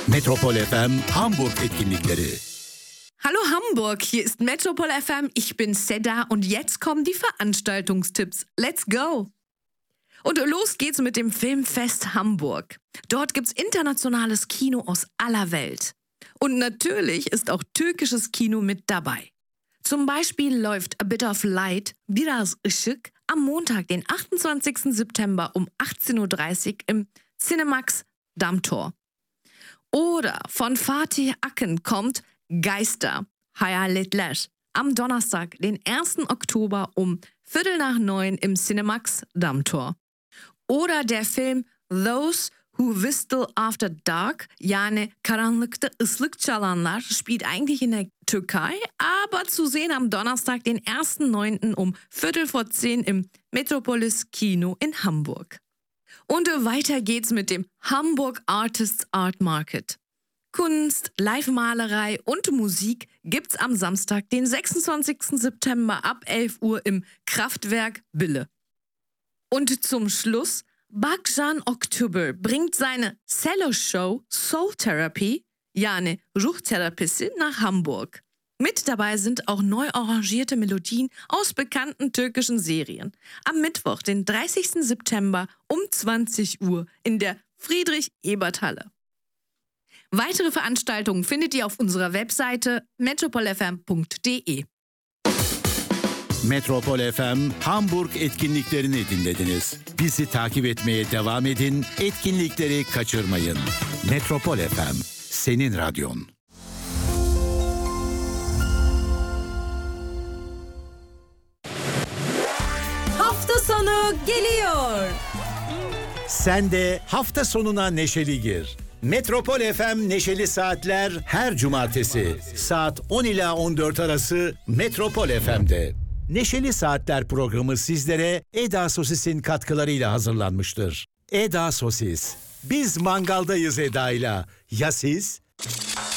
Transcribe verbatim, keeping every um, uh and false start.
Metropol F M Hamburg Etkinlikleri. Hallo Hamburg, hier ist Metropol F M, ich bin Seda und jetzt kommen die Veranstaltungstipps. Let's go! Und los geht's mit dem Filmfest Hamburg. Dort gibt's internationales Kino aus aller Welt. Und natürlich ist auch türkisches Kino mit dabei. Zum Beispiel läuft A Bit of Light, Biraz Işık, am Montag, den achtundzwanzigsten September um achtzehn Uhr dreißig im Cinemax Dammtor. Oder von Fatih Akın kommt Geister, Hayaletler, am Donnerstag, den ersten Oktober um Viertel nach neun im Cinemax Dammtor. Oder der Film Those Who Whistle After Dark, yani Karanlıkta ıslık çalanlar, spielt eigentlich in der Türkei, aber zu sehen am Donnerstag, den ersten neunten um Viertel vor zehn im Metropolis Kino in Hamburg. Und weiter geht's mit dem Hamburg Artists Art Market. Kunst, Live-Malerei und Musik gibt's am Samstag, den sechsundzwanzigsten September ab elf Uhr im Kraftwerk Bille. Und zum Schluss, Bakjan Oktober bringt seine Cello-Show Soul Therapy, yani Ruhtherapisi, nach Hamburg. Mit dabei sind auch neu arrangierte Melodien aus bekannten türkischen Serien. Am Mittwoch, den dreißigsten September um zwanzig Uhr in der Friedrich-Ebert-Halle. Weitere Veranstaltungen findet ihr auf unserer Webseite metropol f m punkt d e. Metropol F M Hamburg etkinliklerini dinlediniz. Bizi takip etmeye devam edin, etkinlikleri kaçırmayın. Metropol F M, senin radyon. Hafta sonu geliyor. Sen de hafta sonuna neşeli gir. Metropol F M Neşeli Saatler her cumartesi saat on ila on dört arası Metropol F M'de. Neşeli Saatler programı sizlere Eda Sosis'in katkılarıyla hazırlanmıştır. Eda Sosis. Biz mangaldayız Eda'yla. Ya siz?